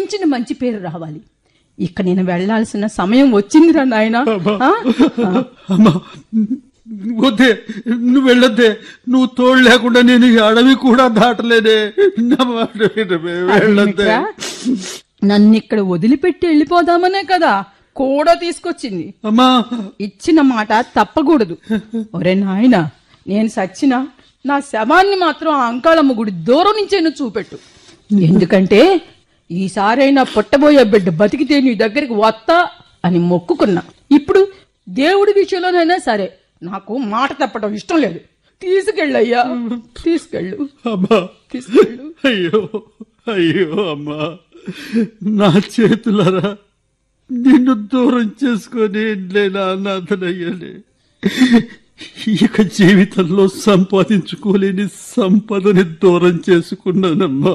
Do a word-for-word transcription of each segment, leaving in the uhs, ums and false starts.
మించిన మంచి పేరు రావాలి. ఇక నేను వెళ్లాల్సిన సమయం వచ్చిందిరా నాయనా. వద్దే, నువ్వు వెళ్ళొద్దే. నువ్వు తోడు లేకుండా నేను ఈ అడవి కూడా దాటలేదే. వెళ్ళొద్దే. నన్ను ఇక్కడ వదిలిపెట్టి వెళ్ళిపోదామనే కదా కూడా తీసుకొచ్చింది. అమ్మా, ఇచ్చిన మాట తప్పకూడదు. ఒరే నాయనా, నేను సచ్చినా నా శవాన్ని మాత్రం ఆ అంకాళమ్మ గుడి దూరం నుంచే చూపెట్టు. ఎందుకంటే ఈసారైనా పుట్టబోయే బిడ్డ బతికితే నీ దగ్గరికి వస్తా అని మొక్కుకున్నా. ఇప్పుడు దేవుడి విషయంలోనైనా సరే నాకు మాట తప్పడం ఇష్టం లేదు. తీసుకెళ్ళయ్యా, తీసుకెళ్ళు అమ్మా, తీసుకెళ్ళు. అయ్యో అయ్యో అమ్మా, నా చేతులరా నిన్ను దూరం చేసుకొని లేనా అనాథనయ్యానే. ఇక జీవితంలో సంపాదించుకోలేని సంపదని దూరం చేసుకున్నానమ్మా.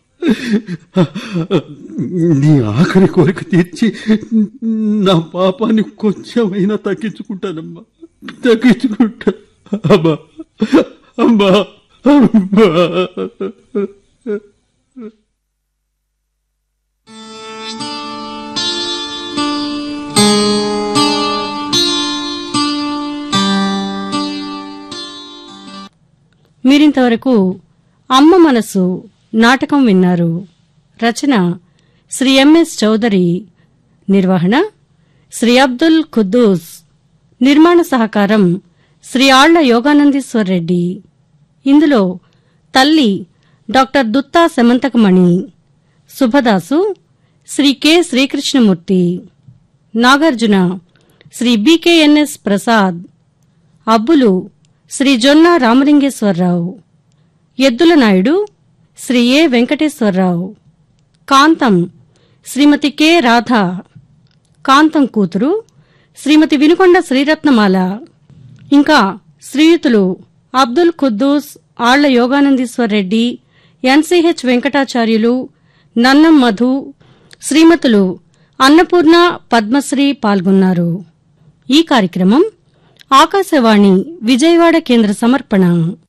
నీ ఆఖరి కోరిక తీర్చి నా పాపాన్ని కొంచెమైనా తగ్గించుకుంటానమ్మా, తగ్గించుకుంటా. అమ్మా అమ్మా అమ్మా. మీరింతవరకు అమ్మ మనసు నాటకం విన్నారు. రచన శ్రీ ఎంఎస్ చౌదరి, నిర్వహణ శ్రీ అబ్దుల్ ఖుద్దూస్, నిర్మాణ సహకారం శ్రీ ఆళ్ల యోగానందీశ్వర్ రెడ్డి. ఇందులో తల్లి డాక్టర్ దుత్తా సెమంతకమణి, శుభదాసు శ్రీ కె శ్రీకృష్ణమూర్తి, నాగార్జున శ్రీ బికేఎన్ఎస్ ప్రసాద్, అబ్బులు శ్రీ జొన్న రామలింగేశ్వరరావు, ఎద్దుల నాయుడు శ్రీ ఏ వెంకటేశ్వరరావు, కాంతం శ్రీమతి కె రాధ, కాంతం కూతురు శ్రీమతి వినుకొండ శ్రీరత్నమాల, ఇంకా శ్రీయుతులు అబ్దుల్ ఖుద్దూస్, ఆళ్ల యోగానందీశ్వర్ రెడ్డి, ఎన్సీహెచ్ వెంకటాచార్యులు, నన్నం మధు, శ్రీమతులు అన్నపూర్ణ, పద్మశ్రీ పాల్గొన్నారు. ఈ కార్యక్రమం ఆకాశవాణి విజయవాడ కేంద్ర సమర్పణ.